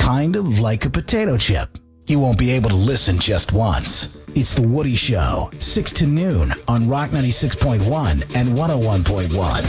kind of like a potato chip. You won't be able to listen just once. It's The Woody Show, 6 to noon on Rock 96.1 and 101.1.